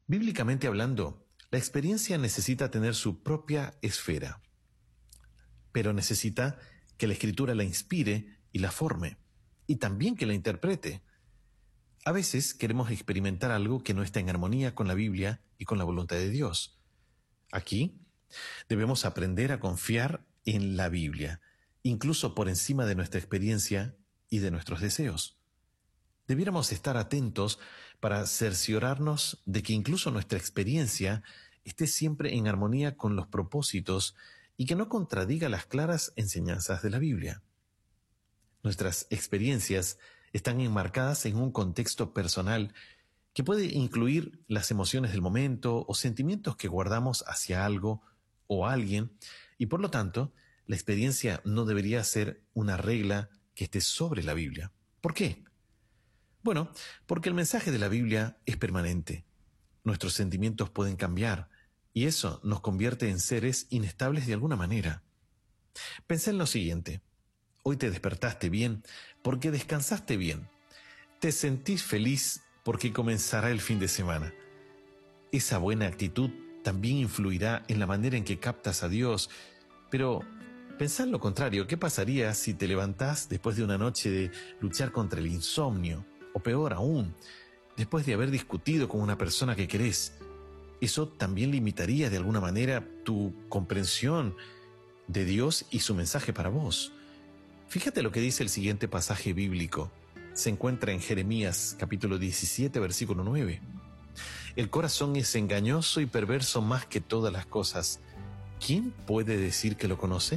Bíblicamente hablando, la experiencia necesita tener su propia esfera, pero necesita que la Escritura la inspire y la forme, y también que la interprete. A veces queremos experimentar algo que no está en armonía con la Biblia y con la voluntad de Dios. Aquí debemos aprender a confiar en la Biblia, incluso por encima de nuestra experiencia y de nuestros deseos. Debiéramos estar atentos para cerciorarnos de que incluso nuestra experiencia esté siempre en armonía con los propósitos y que no contradiga las claras enseñanzas de la Biblia. Nuestras experiencias están enmarcadas en un contexto personal que puede incluir las emociones del momento o sentimientos que guardamos hacia algo o alguien, y por lo tanto, la experiencia no debería ser una regla que esté sobre la Biblia. ¿Por qué? Bueno, porque el mensaje de la Biblia es permanente. Nuestros sentimientos pueden cambiar, y eso nos convierte en seres inestables de alguna manera. Pensá en lo siguiente. Hoy te despertaste bien porque descansaste bien. Te sentís feliz porque comenzará el fin de semana. Esa buena actitud también influirá en la manera en que captas a Dios. Pero pensá en lo contrario. ¿Qué pasaría si te levantás después de una noche de luchar contra el insomnio? O peor aún, después de haber discutido con una persona que querés. Eso también limitaría de alguna manera tu comprensión de Dios y su mensaje para vos. Fíjate lo que dice el siguiente pasaje bíblico. Se encuentra en Jeremías capítulo 17, versículo 9. El corazón es engañoso y perverso más que todas las cosas. ¿Quién puede decir que lo conoce?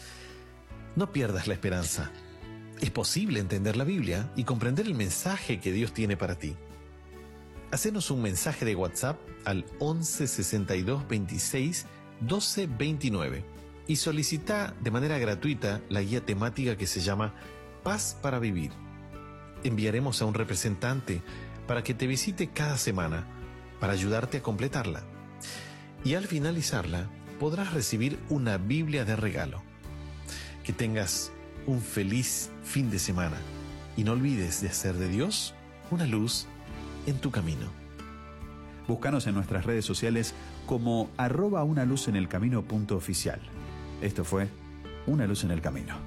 No pierdas la esperanza. Es posible entender la Biblia y comprender el mensaje que Dios tiene para ti. Hacenos un mensaje de WhatsApp al 11 62 26 12 29 y solicita de manera gratuita la guía temática que se llama Paz para Vivir. Enviaremos a un representante para que te visite cada semana para ayudarte a completarla. Y al finalizarla podrás recibir una Biblia de regalo. Que tengas un feliz fin de semana y no olvides de hacer de Dios una luz en tu camino. Búscanos en nuestras redes sociales como @unaluzenelcamino.oficial. Esto fue Una Luz en el Camino.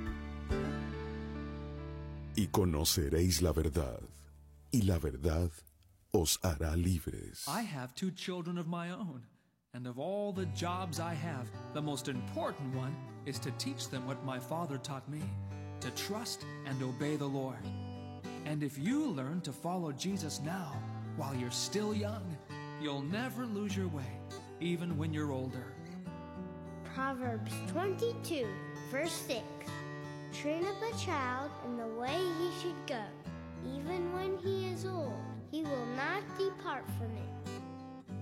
Y conoceréis la verdad, y la verdad os hará libres. I have 2 children of my own, and of all the jobs I have, the most important one is to teach them what my father taught me, to trust and obey the Lord. And if you learn to follow Jesus now, while you're still young, you'll never lose your way, even when you're older. Proverbs 22, verse 6. Train up a child in the way he should go. Even when he is old, he will not depart from